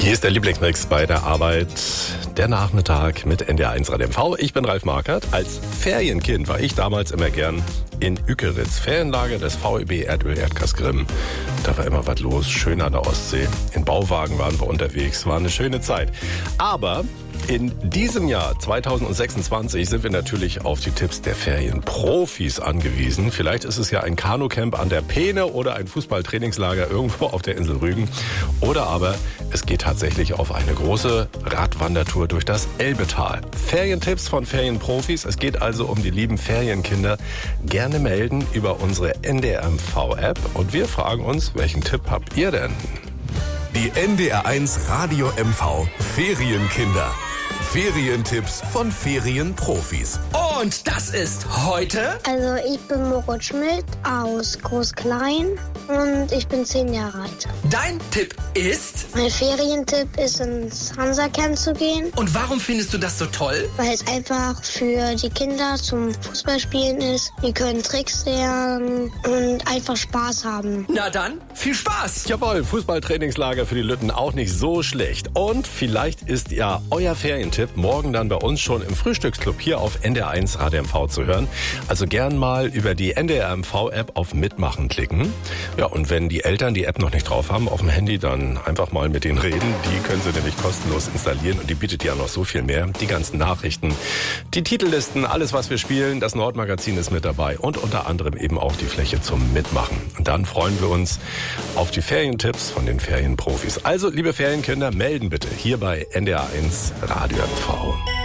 Hier ist der Lieblingsmix bei der Arbeit, der Nachmittag mit NDR1 Radio MV. Ich bin Ralf Markert. Als Ferienkind war ich damals immer gern in Ückeritz, Ferienlager des VEB Erdöl Erdgas Grimm. Da war immer was los, schön an der Ostsee. In Bauwagen waren wir unterwegs, war eine schöne Zeit. Aber in diesem Jahr 2026 sind wir natürlich auf die Tipps der Ferienprofis angewiesen. Vielleicht ist es ja ein Kanucamp an der Peene oder ein Fußballtrainingslager irgendwo auf der Insel Rügen. Oder aber es geht tatsächlich auf eine große Radwandertour durch das Elbetal. Ferientipps von Ferienprofis. Es geht also um die lieben Ferienkinder. Gerne melden über unsere NDR-MV-App. Und wir fragen uns, welchen Tipp habt ihr denn? Die NDR1 Radio MV Ferienkinder. Ferientipps von Ferienprofis. Und das ist heute... Also ich bin Moritz Schmidt aus Groß-Klein und ich bin 10 Jahre alt. Dein Tipp ist... Mein Ferientipp ist, ins Hansa-Camp zu gehen. Und warum findest du das so toll? Weil es einfach für die Kinder zum Fußballspielen ist. Die können Tricks lernen und einfach Spaß haben. Na dann, viel Spaß! Jawohl, Fußballtrainingslager für die Lütten auch nicht so schlecht. Und vielleicht ist ja euer Ferientipp morgen dann bei uns schon im Frühstücksclub hier auf NDR1 Radio MV zu hören. Also gern mal über die NDR MV-App auf Mitmachen klicken. Ja, und wenn die Eltern die App noch nicht drauf haben auf dem Handy, dann einfach mal mit denen reden. Die können sie nämlich kostenlos installieren und die bietet ja noch so viel mehr. Die ganzen Nachrichten, die Titellisten, alles was wir spielen, das Nordmagazin ist mit dabei und unter anderem eben auch die Fläche zum Mitmachen. Und dann freuen wir uns auf die Ferientipps von den Ferienprofis. Also, liebe Ferienkinder, melden bitte hier bei NDR1 Radio MV.